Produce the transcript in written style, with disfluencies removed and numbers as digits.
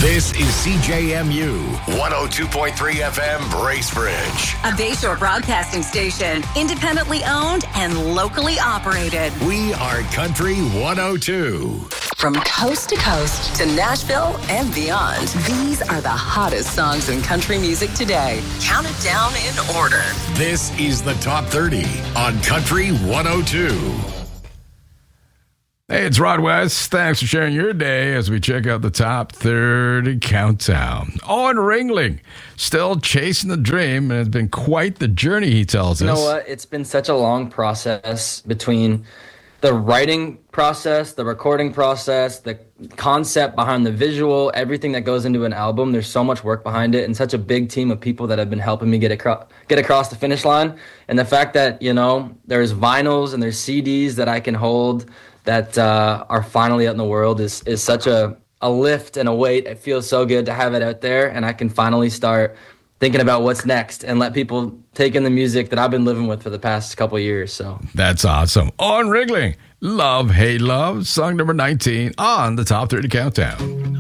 This is CJMU 102.3 FM Bracebridge. A Bayshore broadcasting station, independently owned and locally operated. We are Country 102. From coast to coast to Nashville and beyond, these are the hottest songs in country music today. Counted down in order. This is the Top 30 on Country 102. Hey, it's Rod West. Thanks for sharing your day as we check out the Top 30 Countdown. Owen Ringling, still chasing the dream, and it's been quite the journey, he tells us. You know what? It's been such a long process between the writing process, the recording process, the concept behind the visual, everything that goes into an album. There's so much work behind it and such a big team of people that have been helping me get across the finish line. And the fact that, you know, there's vinyls and there's CDs that I can hold that are finally out in the world is such a lift and a weight. It feels so good to have it out there, and I can finally start thinking about what's next and let people take in the music that I've been living with for the past couple of years. So that's awesome. Owen Ringling, Love, Hey Love, song number 19 on the Top 30 Countdown.